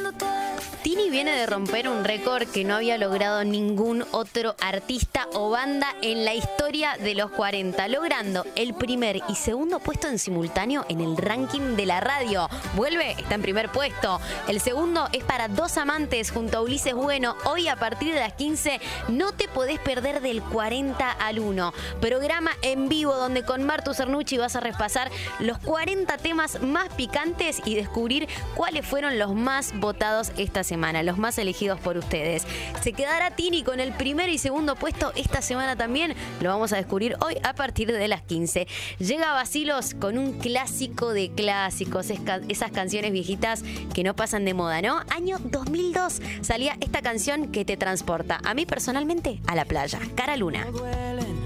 Tini viene de romper un récord que no había logrado ningún otro artista o banda en la historia de los 40, logrando el primer y segundo puesto en simultáneo en el ranking de la radio. Vuelve, está en primer puesto. El segundo es para Dos Amantes junto a Ulises Bueno. Hoy a partir de las 15 no te podés perder del 40 al 1. Programa en vivo donde con Martu Cernucci vas a repasar los 40 temas más picantes y descubrir cuáles fueron los más votados esta semana, los más elegidos por ustedes. ¿Se quedará Tini con el primer y segundo puesto esta semana también? Lo vamos a descubrir hoy a partir de las 15. Llega Bacilos con un clásico de clásicos, esas canciones viejitas que no pasan de moda, ¿no? Año 2002 salía esta canción que te transporta, a mí personalmente, a la playa. Cara Luna.